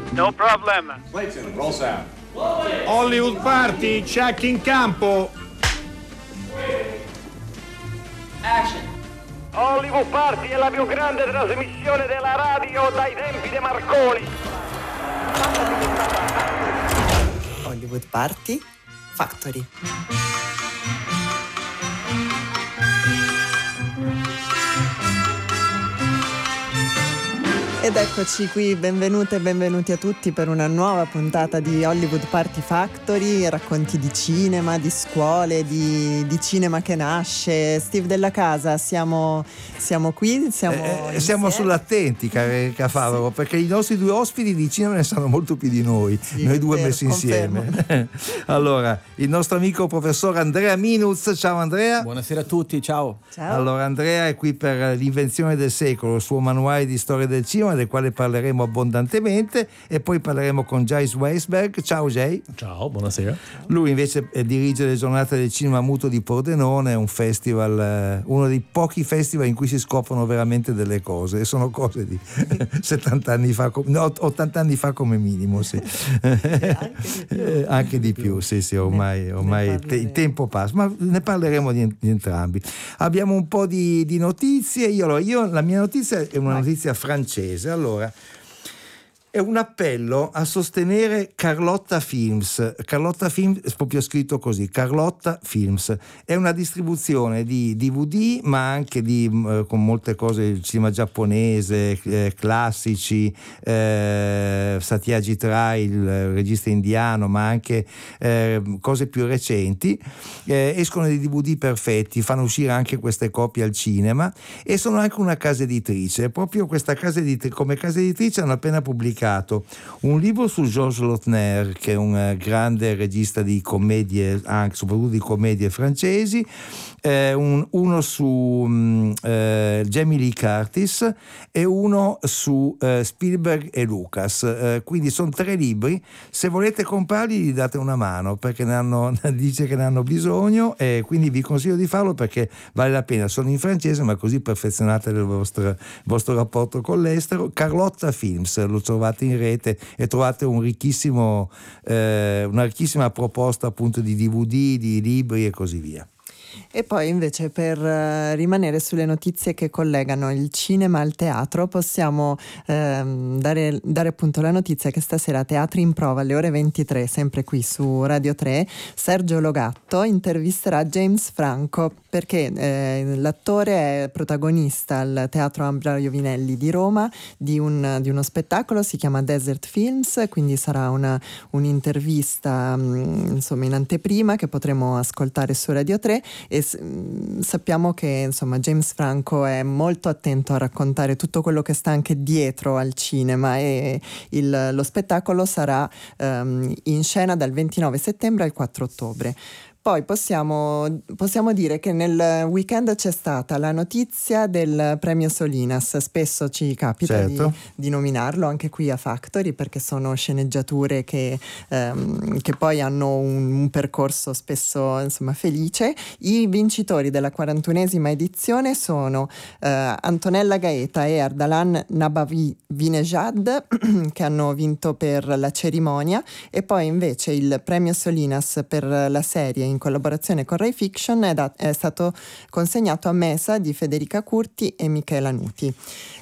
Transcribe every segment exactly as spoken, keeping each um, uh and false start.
No problem. Clayton, roll sound. Hollywood Party, check in campo. Action. Hollywood Party è la più grande trasmissione della radio dai tempi di Marconi. Hollywood Party Factory. Ed eccoci qui, benvenute e benvenuti a tutti per una nuova puntata di Hollywood Party Factory, racconti di cinema, di scuole, di, di cinema che nasce. Steve Della Casa, siamo, siamo qui, siamo eh, siamo sull'attenti, cara Favaro, sì. Perché i nostri due ospiti di cinema ne sanno molto più di noi, sì, noi due vero, messi confermo. insieme. Allora, il nostro amico professor Andrea Minuz, ciao Andrea. Buonasera a tutti, ciao. Ciao. Allora, Andrea è qui per l'invenzione del secolo, il suo manuale di storia del cinema, del quale parleremo abbondantemente, e poi parleremo con Jay Weisberg. Ciao Jay. Ciao, buonasera. Lui invece dirige le giornate del cinema muto di Pordenone, un festival, uno dei pochi festival in cui si scoprono veramente delle cose, e sono cose di settanta anni fa, no, ottanta anni fa come minimo, sì. Anche di più, anche di più, sì, sì, ormai, ormai te, il tempo passa, ma ne parleremo di, di entrambi. Abbiamo un po' di, di notizie. Io, io la mia notizia è una notizia francese. Allora, è un appello a sostenere Carlotta Films. Carlotta Films è proprio scritto così, Carlotta Films. È una distribuzione di D V D, ma anche di, eh, con molte cose, il cinema giapponese, eh, classici, eh, Satyajit Ray, il regista indiano, ma anche eh, cose più recenti. Eh, escono dei D V D perfetti, fanno uscire anche queste copie al cinema, e sono anche una casa editrice. Proprio questa casa editrice, come casa editrice, hanno appena pubblicato un libro su Georges Lautner, che è un uh, grande regista di commedie, anche soprattutto di commedie francesi, eh, un, uno su um, eh, Jamie Lee Curtis e uno su eh, Spielberg e Lucas. Eh, quindi sono tre libri. Se volete comprarli, gli date una mano, perché ne hanno, dice che ne hanno bisogno, e quindi vi consiglio di farlo perché vale la pena. Sono in francese, ma così perfezionate il vostro, il vostro rapporto con l'estero. Carlotta Films, lo trovate in rete e trovate un ricchissimo, eh, una ricchissima proposta appunto di D V D, di libri e così via. E poi invece, per uh, rimanere sulle notizie che collegano il cinema al teatro, possiamo uh, dare, dare appunto la notizia che stasera a Teatri in Prova alle ore ventitré, sempre qui su Radio tre, Sergio Logatto intervisterà James Franco, perché eh, l'attore è protagonista al Teatro Ambra Iovinelli di Roma di, un, di uno spettacolo, si chiama Desert Films, quindi sarà una, un'intervista mh, insomma in anteprima che potremo ascoltare su Radio tre. E s- sappiamo che insomma James Franco è molto attento a raccontare tutto quello che sta anche dietro al cinema, e il, lo spettacolo sarà um, in scena dal ventinove settembre al quattro ottobre. Poi possiamo, possiamo dire che nel weekend c'è stata la notizia del premio Solinas. Spesso ci capita certo. di, di nominarlo anche qui a Factory, perché sono sceneggiature che, ehm, che poi hanno un, un percorso spesso insomma felice. I vincitori della quarantunesima edizione sono eh, Antonella Gaeta e Ardalan Nabavinejad, che hanno vinto per La cerimonia, e poi invece il premio Solinas per la serie in collaborazione con Rai Fiction è, da, è stato consegnato a Mesa di Federica Curti e Michela Nuti.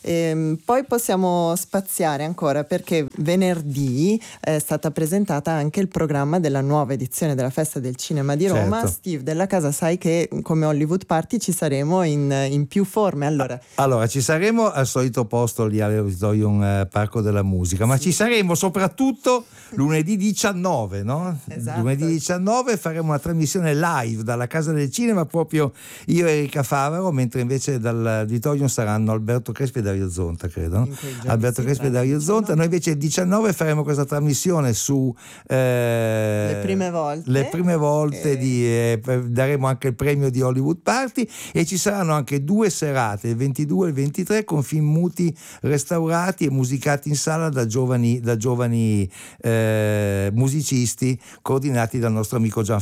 E poi possiamo spaziare ancora, perché venerdì è stata presentata anche il programma della nuova edizione della Festa del Cinema di Roma. Certo. Steve Della Casa, sai che come Hollywood Party ci saremo in, in più forme. Allora, allora ci saremo al solito posto lì all'Auditorium eh, Parco della Musica, ma sì. Ci saremo soprattutto lunedì diciannove, no? Esatto. Lunedì diciannove faremo una trasmissione live dalla Casa del Cinema, proprio io e Erika Favaro, mentre invece dall'Auditorium saranno Alberto Crespi e Dario Zonta, credo. Alberto Crespi e Dario Zonta. Noi invece il diciannove faremo questa trasmissione su eh, le prime volte, le prime volte eh. di, eh, daremo anche il premio di Hollywood Party, e ci saranno anche due serate, il ventidue e il ventitré, con film muti restaurati e musicati in sala da giovani, da giovani eh, musicisti coordinati dal nostro amico Gianfranco Cavalli.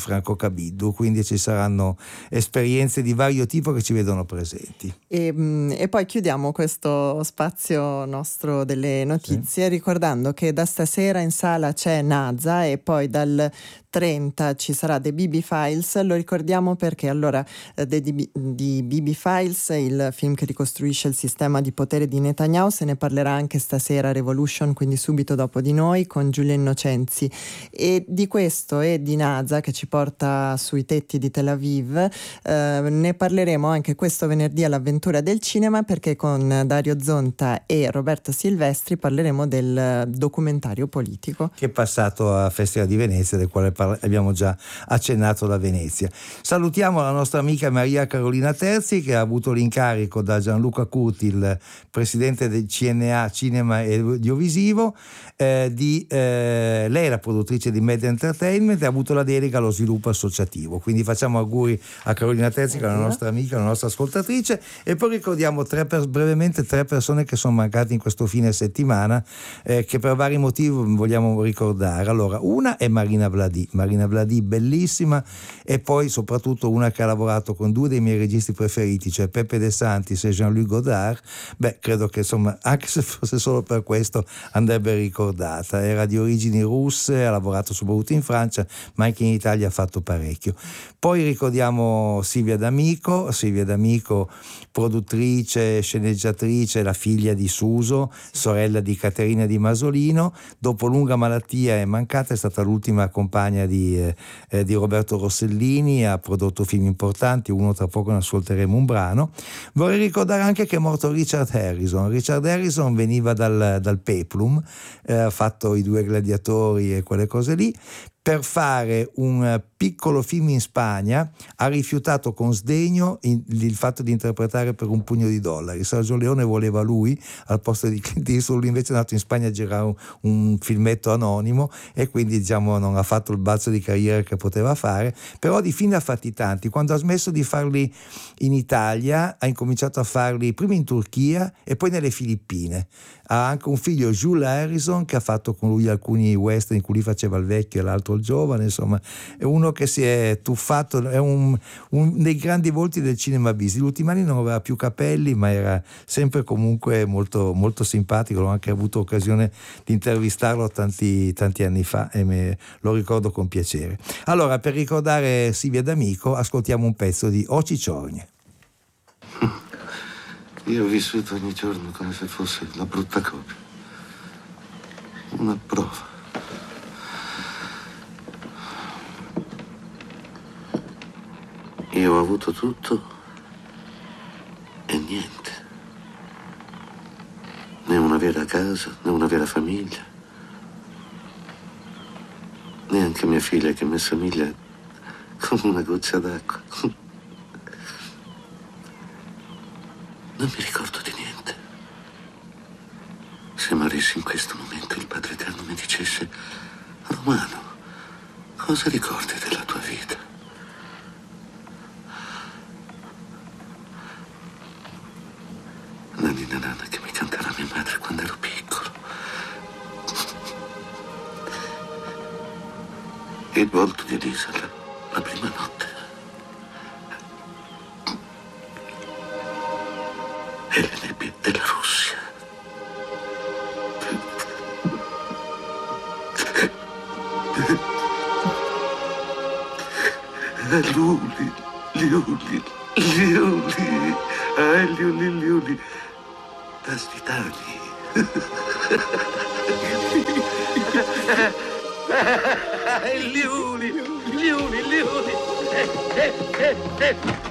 Cabiddu, quindi ci saranno esperienze di vario tipo che ci vedono presenti. E, e poi chiudiamo questo spazio nostro delle notizie sì. ricordando che da stasera in sala c'è Naza e poi dal trenta ci sarà The B B Files. Lo ricordiamo perché allora eh, di, di B B Files, il film che ricostruisce il sistema di potere di Netanyahu, se ne parlerà anche stasera a Revolution, quindi subito dopo di noi, con Giulia Innocenzi. E di questo e di Naza, che ci porta sui tetti di Tel Aviv, eh, ne parleremo anche questo venerdì all'Avventura del Cinema, perché con Dario Zonta e Roberto Silvestri parleremo del documentario politico che è passato a Festival di Venezia, del quale parleremo. Abbiamo già accennato da Venezia. Salutiamo la nostra amica Maria Carolina Terzi, che ha avuto l'incarico da Gianluca Curti, il presidente del C N A Cinema e Audiovisivo, eh, di, eh, lei è la produttrice di Media Entertainment e ha avuto la delega allo sviluppo associativo, quindi facciamo auguri a Carolina Terzi, che è la nostra amica, la nostra ascoltatrice, e poi ricordiamo tre per, brevemente tre persone che sono mancate in questo fine settimana, eh, che per vari motivi vogliamo ricordare. Allora, una è Marina Vladì, Marina Vladì, bellissima, e poi soprattutto una che ha lavorato con due dei miei registi preferiti, cioè Pepe De Santis e Jean-Luc Godard. Beh, credo che insomma, anche se fosse solo per questo, andrebbe ricordata. Era di origini russe, ha lavorato soprattutto in Francia, ma anche in Italia ha fatto parecchio. Poi ricordiamo Silvia D'Amico, Silvia D'Amico, produttrice, sceneggiatrice, la figlia di Suso, sorella di Caterina Di Masolino. Dopo lunga malattia è mancata, è stata l'ultima compagna di, eh, di Roberto Rossellini, ha prodotto film importanti, uno tra poco ne ascolteremo un brano. Vorrei ricordare anche che è morto Richard Harrison. Richard Harrison veniva dal, dal Peplum, eh, ha fatto I Due Gladiatori e quelle cose lì. Per fare un piccolo film in Spagna ha rifiutato con sdegno il fatto di interpretare per un pugno di dollari. Sergio Leone voleva lui al posto di Clint Eastwood, lui invece è andato in Spagna a girare un, un filmetto anonimo e quindi diciamo non ha fatto il balzo di carriera che poteva fare, però di film ne ha fatti tanti. Quando ha smesso di farli in Italia ha incominciato a farli prima in Turchia e poi nelle Filippine. Ha anche un figlio, Jules Harrison, che ha fatto con lui alcuni western in cui lui faceva il vecchio e l'altro il giovane. Insomma, è uno che si è tuffato, è un, un dei grandi volti del cinema bis. Gli ultimi anni non aveva più capelli, ma era sempre comunque molto, molto simpatico. Ho anche avuto occasione di intervistarlo tanti, tanti anni fa e me, lo ricordo con piacere. Allora, per ricordare Silvia D'Amico, ascoltiamo un pezzo di O Cicciornie. Io ho vissuto ogni giorno come se fosse la brutta copia. Una prova. Io ho avuto tutto e niente. Né una vera casa, né una vera famiglia. Neanche mia figlia che mi assomiglia come una goccia d'acqua. Non mi ricordo di niente. Se morissi in questo momento il Padre Eterno mi dicesse: Romano, cosa ricordi della tua vita? La ninna nanna che mi cantava mia madre quando ero piccolo. Il volto di Elisa la, la prima notte. E le nebbie della Russia. Liuli, liuli, liuli, ah, liuli, liuli, da svitani. Liuli, liuli, liuli.